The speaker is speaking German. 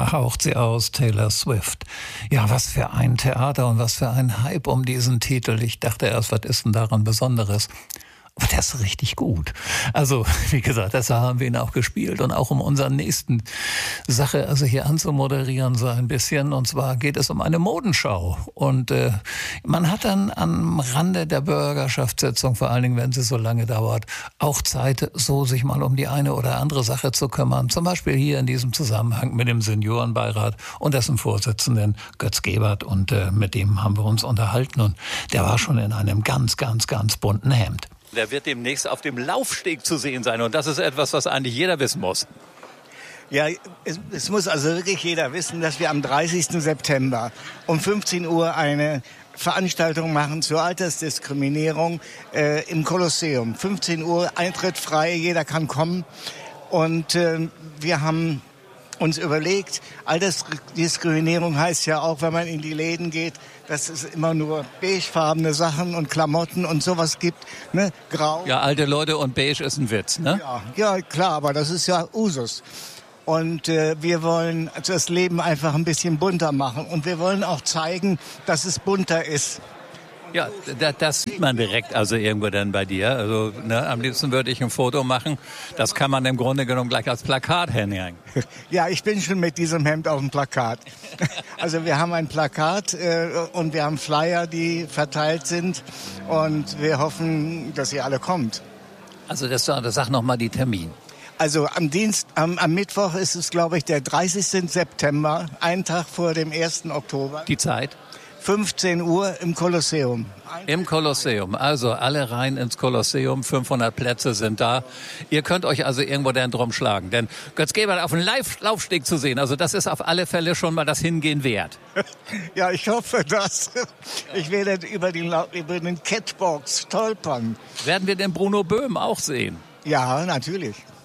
Da haucht sie aus, Taylor Swift. Ja, was für ein Theater und was für ein Hype um diesen Titel. Ich dachte erst, was ist denn daran Besonderes? Aber der ist richtig gut. Also, wie gesagt, deshalb haben wir ihn auch gespielt und auch um unseren nächsten Sache, also hier anzumoderieren so ein bisschen. Und zwar geht es um eine Modenschau. Und man hat dann am Rande der Bürgerschaftssitzung, vor allen Dingen, wenn sie so lange dauert, auch Zeit, so sich mal um die eine oder andere Sache zu kümmern. Zum Beispiel hier in diesem Zusammenhang mit dem Seniorenbeirat und dessen Vorsitzenden Götz Gebert. Und mit dem haben wir uns unterhalten. Und der war schon in einem ganz, ganz, ganz bunten Hemd. Der wird demnächst auf dem Laufsteg zu sehen sein. Und das ist etwas, was eigentlich jeder wissen muss. Ja, es muss also wirklich jeder wissen, dass wir am 30. September um 15 Uhr eine Veranstaltung machen zur Altersdiskriminierung im Kolosseum. 15 Uhr, Eintritt frei, jeder kann kommen. Und wir haben uns überlegt, Altersdiskriminierung heißt ja auch, wenn man in die Läden geht, dass es immer nur beigefarbene Sachen und Klamotten und sowas gibt, ne? Grau. Ja, alte Leute und beige ist ein Witz, ne? Ja, klar, aber das ist ja Usus. Und wir wollen das Leben einfach ein bisschen bunter machen. Und wir wollen auch zeigen, dass es bunter ist. Ja, das sieht man direkt also irgendwo dann bei dir. Also am liebsten würde ich ein Foto machen. Das kann man im Grunde genommen gleich als Plakat hinhängen. Ja, ich bin schon mit diesem Hemd auf dem Plakat. Also wir haben ein Plakat und wir haben Flyer, die verteilt sind. Und wir hoffen, dass ihr alle kommt. Also das sag noch mal die Termin. Also am Mittwoch ist es, glaube ich, der 30. September, einen Tag vor dem 1. Oktober. Die Zeit? 15 Uhr im Kolosseum. Im Kolosseum. Also alle rein ins Kolosseum. 500 Plätze sind da. Ihr könnt euch also irgendwo dann drum schlagen. Denn Götz Gebert auf dem Laufsteg zu sehen, also das ist auf alle Fälle schon mal das Hingehen wert. Ja, ich hoffe das. Ich werde über den Catbox stolpern. Werden wir den Bruno Böhm auch sehen? Ja, natürlich.